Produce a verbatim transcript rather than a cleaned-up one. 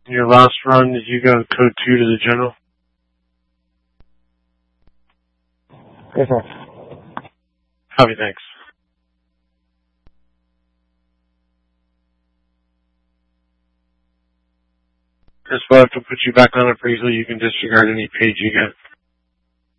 In your last run, did you go code two to the general? Yes, sir. Copy, thanks. Chris, we'll have to put you back on appraisal. You can disregard any page you get.